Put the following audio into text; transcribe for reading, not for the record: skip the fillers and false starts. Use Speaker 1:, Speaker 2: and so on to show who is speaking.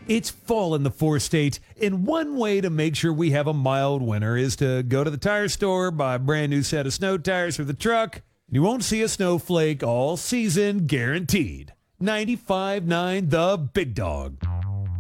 Speaker 1: It's fall in the four-state, and one way to make sure we have a mild winter is to go to the tire store, buy a brand new set of snow tires for the truck. You won't see a snowflake all season, guaranteed. 95.9 The Big Dog.